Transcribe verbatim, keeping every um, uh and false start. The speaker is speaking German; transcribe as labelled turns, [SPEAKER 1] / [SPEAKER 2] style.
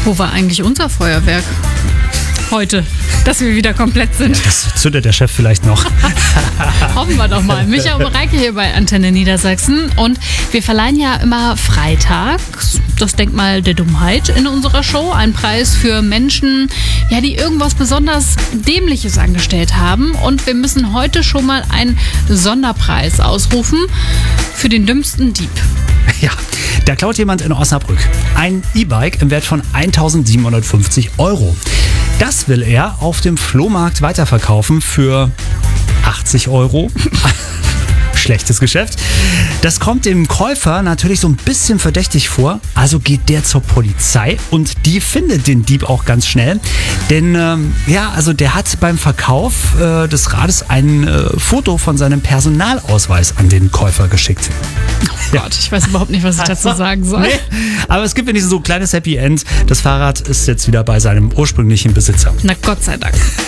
[SPEAKER 1] Wo war eigentlich unser Feuerwerk? Heute, dass wir wieder komplett sind.
[SPEAKER 2] Ja, das zündet der Chef vielleicht noch.
[SPEAKER 1] Hoffen wir doch mal. Micha und Mareike hier bei Antenne Niedersachsen. Und wir verleihen ja immer freitags das Denkmal der Dummheit in unserer Show. Ein Preis für Menschen, ja, die irgendwas besonders Dämliches angestellt haben. Und wir müssen heute schon mal einen Sonderpreis ausrufen für den dümmsten Dieb.
[SPEAKER 2] Ja, da klaut jemand in Osnabrück ein E-Bike im Wert von eintausendsiebenhundertfünfzig Euro. Das will er auf dem Flohmarkt weiterverkaufen für achtzig Euro. Schlechtes Geschäft. Das kommt dem Käufer natürlich so ein bisschen verdächtig vor. Also geht der zur Polizei und die findet den Dieb auch ganz schnell. Denn ähm, ja, also der hat beim Verkauf äh, des Rades ein äh, Foto von seinem Personalausweis an den Käufer geschickt.
[SPEAKER 1] Oh Gott, ich weiß überhaupt nicht, was ich dazu sagen soll.
[SPEAKER 2] Nee, aber es gibt wenigstens so ein kleines Happy End. Das Fahrrad ist jetzt wieder bei seinem ursprünglichen Besitzer.
[SPEAKER 1] Na Gott sei Dank.